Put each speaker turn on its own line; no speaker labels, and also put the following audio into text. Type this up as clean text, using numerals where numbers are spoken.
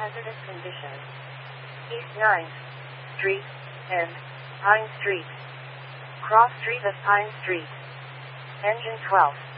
hazardous conditions. East 9th Street and Pine Street. Cross Street of Pine Street. Engine 12.